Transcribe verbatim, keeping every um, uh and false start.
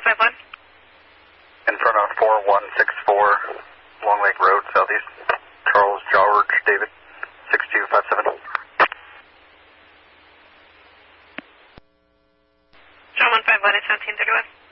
five one. In front of four one six four, Long Lake Road, southeast. Charles George David, six two five seven. John one five one, eight seventeen, take it away.